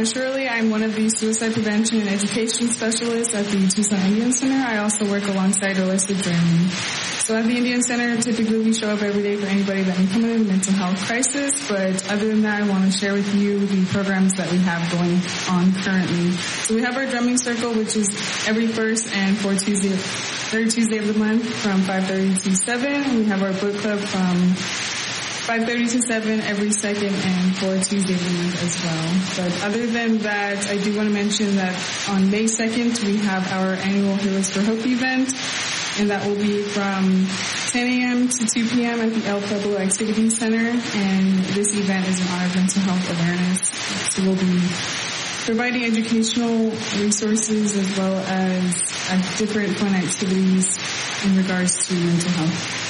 I'm Shirley. I'm one of the suicide prevention and education specialists at the Tucson Indian Center. I also work alongside Alyssa German. So at the Indian Center, typically we show up every day for anybody that may come in a mental health crisis. But other than that, I want to share with you the programs that we have going on currently. So we have our drumming circle, which is every first and third Tuesday of the month from 5:30 to 7. We have our book club from 5:30 to 7 every second and fourth Tuesday of the month as well. But other than that, I do want to mention that on May 2nd, we have our annual Heroes for Hope event, and that will be from 10 a.m. to 2 p.m. at the El Pueblo Activity Center, and this event is in honor of mental health awareness. So we'll be providing educational resources as well as different fun activities in regards to mental health.